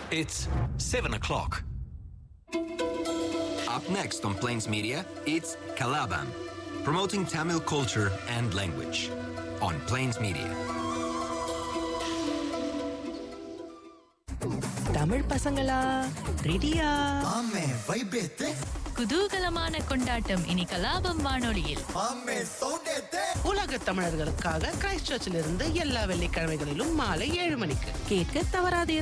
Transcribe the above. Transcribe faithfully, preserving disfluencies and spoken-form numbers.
It's seven o'clock. Up next on Plains Media, it's Kalabam, promoting Tamil culture and language on Plains Media. Tamil பசங்களா ரெடியா? ஆமே வைபேத்தே குதூகலமான கொண்டாட்டம் இனி கலாபம் வானொலியில். ஆமே சௌடேத்தே உலக தமிழர்களுக்காக கிரைஸ்ட் சர்ச்சிலிருந்து எல்லா வெள்ளிக்கிழமைகளிலும் மாலை ஏழு மணிக்கு கேட்க தவறாதீர்கள்.